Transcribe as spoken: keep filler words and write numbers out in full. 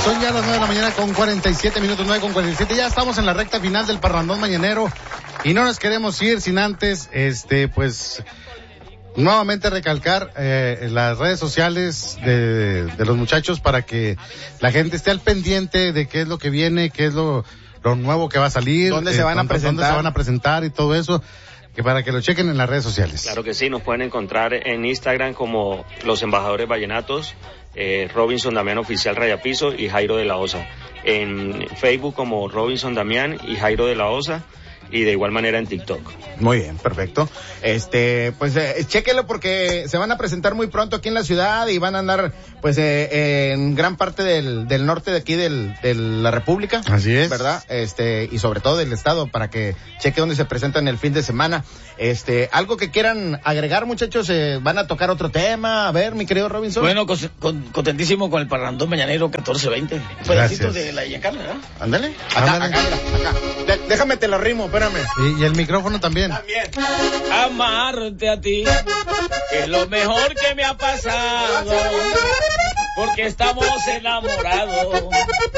Son ya las nueve de la mañana con cuarenta y siete minutos, nueve con cuarenta y siete. Ya estamos en la recta final del parrandón mañanero y no nos queremos ir sin antes, este, pues, nuevamente recalcar eh, las redes sociales de, de los muchachos para que la gente esté al pendiente de qué es lo que viene, qué es lo, lo nuevo que va a salir. ¿Dónde eh, se van a presentar? Dónde se van a presentar y todo eso. Que para que lo chequen en las redes sociales. Claro que sí, nos pueden encontrar en Instagram como Los Embajadores Vallenatos, eh, Robinson Damián Oficial Rayapiso y Jairo de la Osa. En Facebook como Robinson Damián y Jairo de la Osa. Y de igual manera en TikTok. Muy bien, perfecto. Este, pues, eh, chéquelo porque se van a presentar muy pronto aquí en la ciudad y van a andar, pues, eh, en gran parte del, del norte de aquí del, de la República. Así es. ¿Verdad? Este, y sobre todo del estado para que cheque dónde se presentan el fin de semana. Este, algo que quieran agregar, muchachos, eh, van a tocar otro tema. A ver, mi querido Robinson. Bueno, con, con, contentísimo con el parrandón mañanero catorce veinte. Pedacito de la Giancarlo, ¿verdad? Ándale. Acá, Ándale. acá, mira, acá. De, déjame te lo rimo, espérame. Y, y el micrófono también. También. Amarte a ti es lo mejor que me ha pasado, porque estamos enamorados.